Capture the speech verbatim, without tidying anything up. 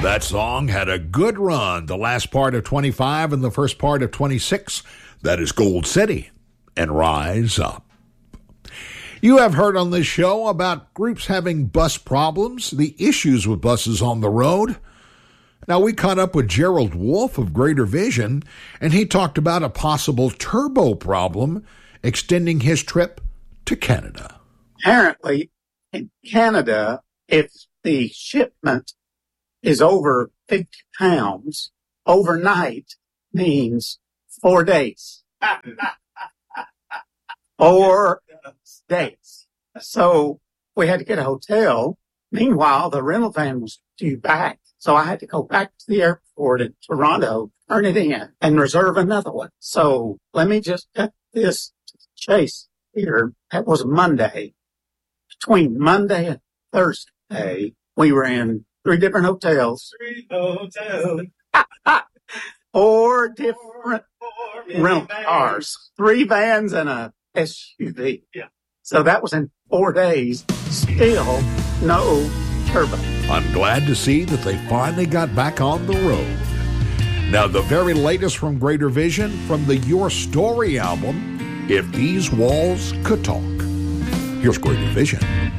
That song had a good run, the last part of twenty-five and the first part of twenty-six. That is Gold City and Rise Up. You have heard on this show about groups having bus problems, the issues with buses on the road. Now, we caught up with Gerald Wolf of Greater Vision, and he talked about a possible turbo problem extending his trip to Canada. Apparently, in Canada, if the shipment is over fifty pounds, overnight means four days. Four days. So we had to get a hotel. Meanwhile, the rental van was due back. So I had to go back to the airport in Toronto, turn it in, and reserve another one. So let me just cut this to the chase here. That was Monday. Between Monday and Thursday, we were in three different hotels. Three hotels. Four different rental cars. Three vans and a S U V. Yeah. So that was in four days. Still no turbo. I'm glad to see that they finally got back on the road. Now, the very latest from Greater Vision, from the Your Story album, If These Walls Could Talk. Here's Greater Vision.